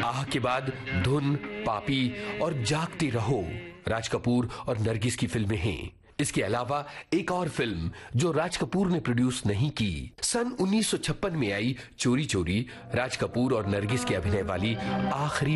आह के बाद धुन, पापी और जागते रहो राज कपूर और नरगिस की फिल्में हैं। इसके अलावा एक और फिल्म जो राज कपूर ने प्रोड्यूस नहीं की, सन 1956 में आई चोरी चोरी, राज कपूर और नरगिस के अभिनय वाली आखिरी